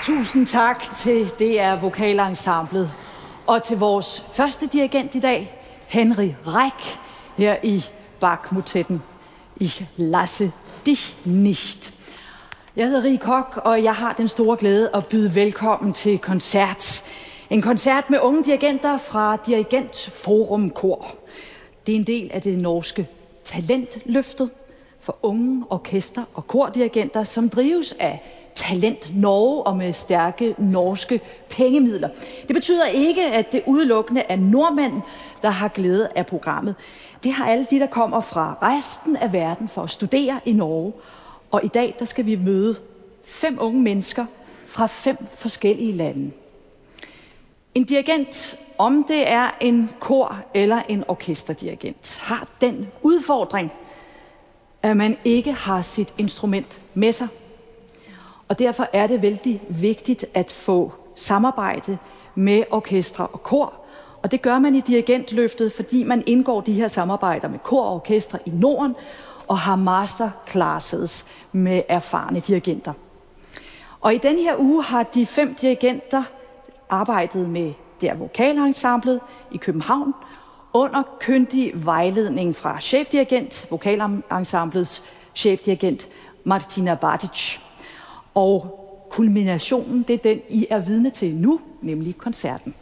Tusind tak til DR Vokalensemblet og til vores første dirigent i dag, Henry Reich, her i Bach-motetten Ich lasse dich nicht. Jeg hedder Rie Koch, og jeg har den store glæde at byde velkommen til koncert. En koncert med unge dirigenter fra Dirigentforum Kor. Det er en del af det norske talentløftet for unge orkester- og kordirigenter, som drives af Talent Norge og med stærke norske pengemidler. Det betyder ikke, at det udelukkende er nordmænd, der har glæde af programmet. Det har alle de, der kommer fra resten af verden for at studere i Norge. Og i dag der skal vi møde 5 unge mennesker fra 5 forskellige lande. En dirigent, om det er en kor- eller en orkesterdirigent, har den udfordring, at man ikke har sit instrument med sig. Og derfor er det vældig vigtigt at få samarbejde med orkestre og kor. Og det gør man i dirigentløftet, fordi man indgår de her samarbejder med kor og orkestre i Norden og har masterclasses med erfarne dirigenter. Og i den her uge har de 5 dirigenter arbejdet med DR Vokalensemblet i København under kyndig vejledning fra chefdirigent, Vokalensemblets chefdirigent Martina Batic. Og kulminationen, det er den, I er vidne til nu, nemlig koncerten.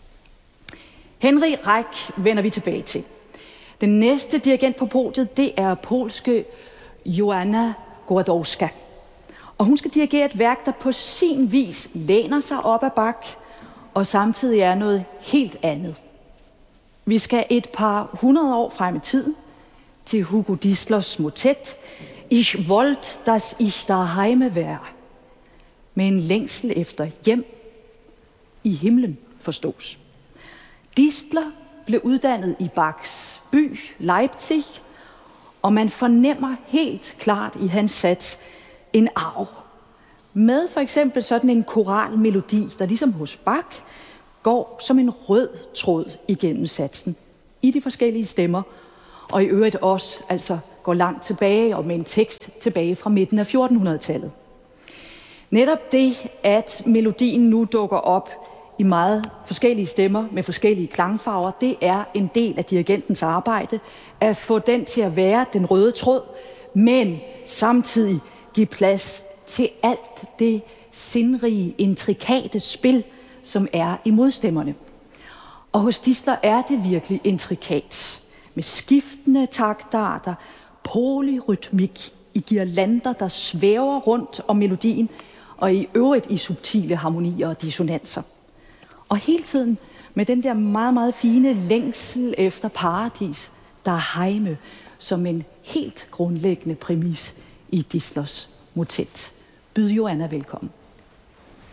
Henry Reich vender vi tilbage til. Den næste dirigent på podiet, det er polske Joanna Gordowska. Og hun skal dirigere et værk, der på sin vis læner sig op ad Bach, og samtidig er noget helt andet. Vi skal et par 100 år frem i tiden til Hugo Distlers motet Ich wollt, dass ich daheim wär. Med en længsel efter hjem i himlen forstås. Distler blev uddannet i Bachs by, Leipzig, og man fornemmer helt klart i hans sats en arv. Med for eksempel sådan en koralmelodi, der ligesom hos Bach går som en rød tråd igennem satsen i de forskellige stemmer, og i øvrigt også altså går langt tilbage og med en tekst tilbage fra midten af 1400-tallet. Netop det, at melodien nu dukker op i meget forskellige stemmer med forskellige klangfarver, det er en del af dirigentens arbejde at få den til at være den røde tråd, men samtidig give plads til alt det sindrige, intrikate spil, som er i modstemmerne. Og hos Distler er det virkelig intrikat, med skiftende taktarter, polyrytmik i girlander, der svæver rundt om melodien, og i øvrigt i subtile harmonier og dissonanser. Og hele tiden med den der meget, meget fine længsel efter paradis, der er heime, som en helt grundlæggende præmis i Distlers motet. Byd Joanna velkommen.